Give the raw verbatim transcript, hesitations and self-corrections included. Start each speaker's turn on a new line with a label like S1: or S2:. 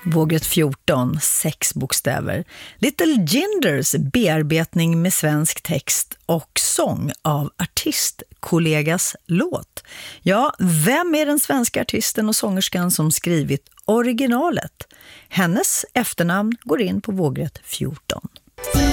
S1: Vågrätt fjorton, sex bokstäver. Little Gingers bearbetning med svensk text och sång av artistkollegas låt. Ja, vem är den svenska artisten och sångerskan som skrivit originalet? Hennes efternamn går in på vågrätt fjorton.